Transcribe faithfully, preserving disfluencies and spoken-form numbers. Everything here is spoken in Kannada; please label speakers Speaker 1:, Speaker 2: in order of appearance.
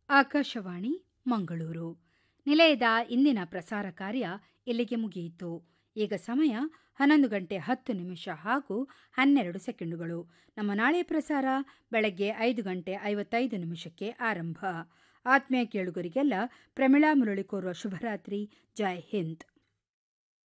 Speaker 1: ಆಕಾಶವಾಣಿ ಮಂಗಳೂರು. ನಿಲಯದ ಇಂದಿನ ಪ್ರಸಾರ ಕಾರ್ಯ ಇಲ್ಲಿಗೆ ಮುಗಿಯಿತು. ಈಗ ಸಮಯ ಹನ್ನೊಂದು ಗಂಟೆ ಹತ್ತು ನಿಮಿಷ ಹಾಗೂ ಹನ್ನೆರಡು ಸೆಕೆಂಡುಗಳು. ನಮ್ಮ ನಾಳೆ ಪ್ರಸಾರ ಬೆಳಗ್ಗೆ ಐದು ಗಂಟೆ ಐವತ್ತೈದು ನಿಮಿಷಕ್ಕೆ ಆರಂಭ. ಆತ್ಮೀಯ ಕೇಳುಗರಿಗೆಲ್ಲ ಪ್ರಮಿಳಾ ಮುರಳಿ ಕೋರುವ ಶುಭರಾತ್ರಿ. ಜೈ ಹಿಂದ್.